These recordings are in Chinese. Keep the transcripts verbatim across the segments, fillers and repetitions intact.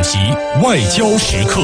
席外交时刻。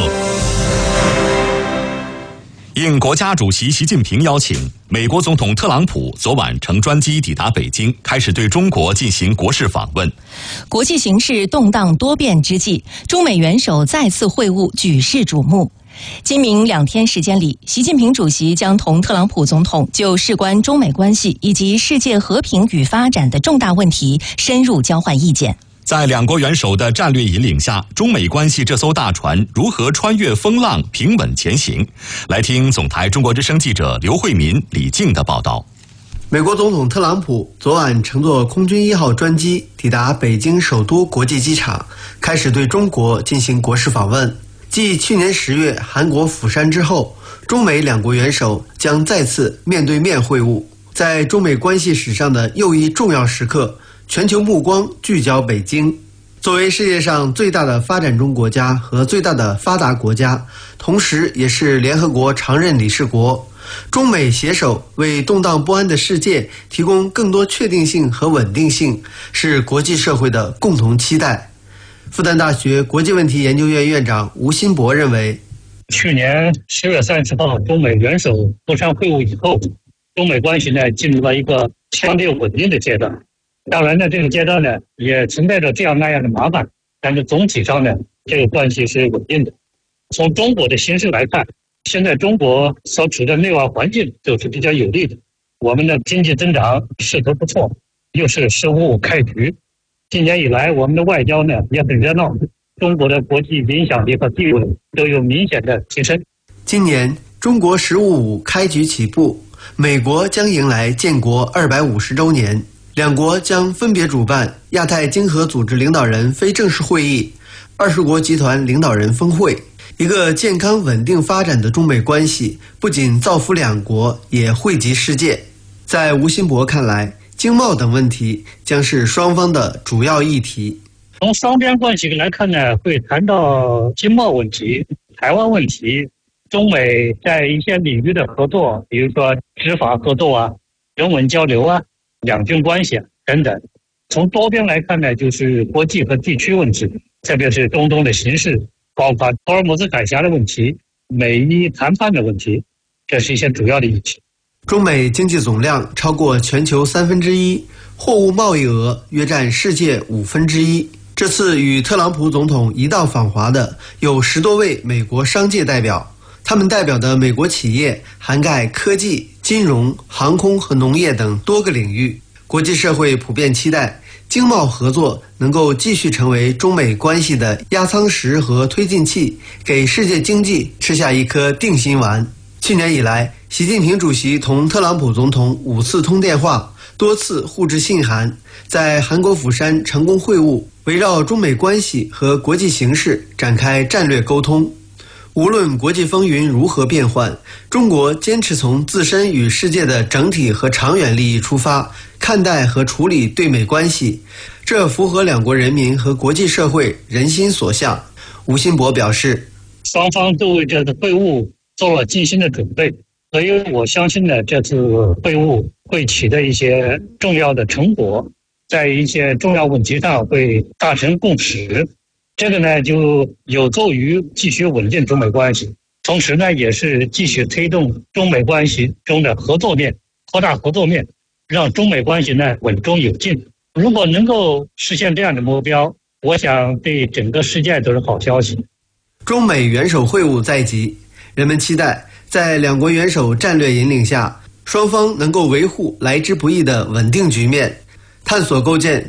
应国家主席习近平邀请，美国总统特朗普昨晚乘专机抵达北京，开始对中国进行国事访问。 国际形势动荡多变之际，中美元首再次会晤，举世瞩目。今明两天时间里，习近平主席将同特朗普总统就事关中美关系以及世界和平与发展的重大问题深入交换意见。 在两国元首的战略引领下，中美关系这艘大船如何穿越风浪，平稳前行？来听总台中国之声记者刘慧民、李静的报道。 美国总统特朗普昨晚乘坐空军一号专机抵达北京首都国际机场，开始对中国进行国事访问。继去年十月韩国釜山之后，中美两国元首将再次面对面会晤。在中美关系史上的又一重要时刻，全球目光聚焦北京。作为世界上最大的发展中国家和最大的发达国家，同时也是联合国常任理事国，中美携手为动荡不安的世界提供更多确定性和稳定性，是国际社会的共同期待。复旦大学国际问题研究院院长吴新博认为， 去年十月三十号中美元首磋商会晤以后，中美关系呢进入了一个相对稳定的阶段。当然呢，这个阶段呢也存在着这样那样的麻烦，但是总体上呢，这个关系是稳定的。从中国的形势来看，现在中国所处的内外环境都是比较有利的，我们的经济增长势头不错，又是十五五开局。今年以来，我们的外交呢也很热闹，中国的国际影响力和地位都有明显的提升。 今年中国十五五开局起步，美国将迎来建国二百五十周年，两国将分别主办亚太经合组织领导人非正式会议、二十国集团领导人峰会。一个健康稳定发展的中美关系，不仅造福两国，也惠及世界。在吴新博看来，经贸等问题将是双方的主要议题。 从双边关系来看呢，会谈到经贸问题、台湾问题，中美在一些领域的合作，比如说执法合作啊、人文交流啊、两军关系啊等等。从多边来看呢，就是国际和地区问题，特别是中东的形势，包括霍尔木兹海峡的问题、美伊谈判的问题，这是一些主要的议题。 中美经济总量超过全球三分之一，货物贸易额约占世界五分之一。这次与特朗普总统一道访华的有十多位美国商界代表，他们代表的美国企业涵盖科技、金融、航空和农业等多个领域。国际社会普遍期待经贸合作能够继续成为中美关系的压舱石和推进器，给世界经济吃下一颗定心丸。去年以来，习近平主席同特朗普总统五次通电话，多次互致信函，在韩国釜山成功会晤，围绕中美关系和国际形势展开战略沟通。无论国际风云如何变幻，中国坚持从自身与世界的整体和长远利益出发，看待和处理对美关系，这符合两国人民和国际社会人心所向。吴新博表示， 双方都为这次会晤做了精心的准备，所以我相信呢，这次会晤会取得一些重要的成果，在一些重要问题上会达成共识。这个呢，就有助于继续稳定中美关系，同时呢，也是继续推动中美关系中的合作面、扩大合作面，让中美关系呢稳中有进。如果能够实现这样的目标，我想对整个世界都是好消息。 中美元首会晤在即，人们期待在两国元首战略引领下，双方能够维护来之不易的稳定局面，探索构建